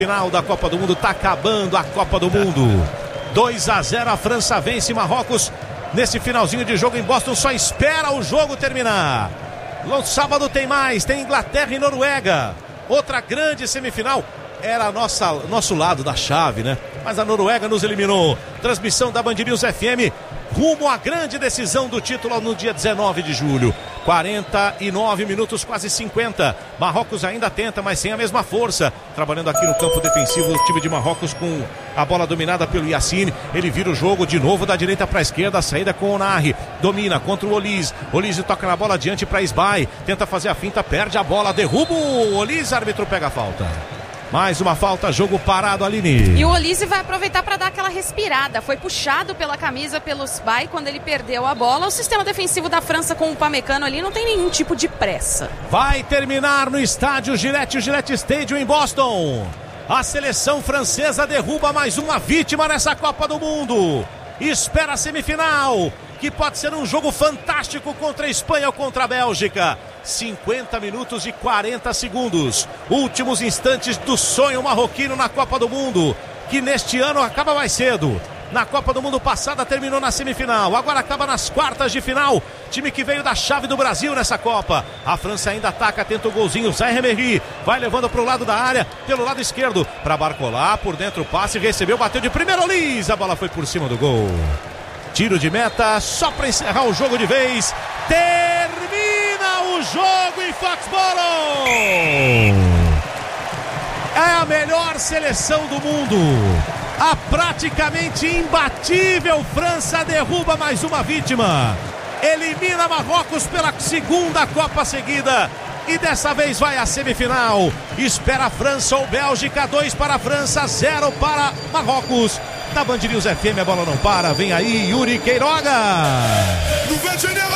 Final da Copa do Mundo, tá acabando a Copa do Mundo. 2-0, a França vence Marrocos nesse finalzinho de jogo em Boston, só espera o jogo terminar. No sábado tem mais, tem Inglaterra e Noruega. Outra grande semifinal. Era nosso lado da chave, né? Mas a Noruega nos eliminou. Transmissão da Band News FM rumo à grande decisão do título no dia 19 de julho. 49 minutos, quase 50. Marrocos ainda tenta, mas sem a mesma força. Trabalhando aqui no campo defensivo, o time de Marrocos com a bola dominada pelo Yassine. Ele vira o jogo de novo da direita para a esquerda. A saída com o Onari. Domina contra o Olise. Olise toca na bola adiante para Isbai. Tenta fazer a finta, perde a bola, derruba o Olise. Árbitro pega a falta. Mais uma falta, jogo parado, Aline. E o Olise vai aproveitar para dar aquela respirada. Foi puxado pela camisa pelo Isbai quando ele perdeu a bola. O sistema defensivo da França com o Upamecano ali não tem nenhum tipo de pressa. Vai terminar no estádio Gillette Stadium em Boston. A seleção francesa derruba mais uma vítima nessa Copa do Mundo. Espera a semifinal, que pode ser um jogo fantástico contra a Espanha ou contra a Bélgica. 50 minutos e 40 segundos. Últimos instantes do sonho marroquino na Copa do Mundo, que neste ano acaba mais cedo. Na Copa do Mundo passada terminou na semifinal, agora acaba nas quartas de final. Time que veio da chave do Brasil nessa Copa. A França ainda ataca, tenta o golzinho. Zaire Emery vai levando para o lado da área, pelo lado esquerdo, para Barcola, por dentro o passe, recebeu, bateu de primeiro, Olise, a bola foi por cima do gol. Tiro de meta, só para encerrar o jogo de vez. Termina o jogo em Foxborough. É a melhor seleção do mundo. A praticamente imbatível França derruba mais uma vítima. Elimina Marrocos pela segunda Copa seguida. E dessa vez vai à semifinal. Espera a França ou Bélgica. 2 para a França, 0 para Marrocos. Da Band News FM, a bola não para. Vem aí Yuri Queiroga.